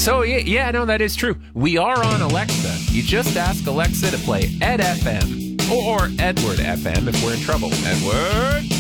So, yeah, no, that is true. We are on Alexa. You just ask Alexa to play Ed FM or Edward FM if we're in trouble. Edward!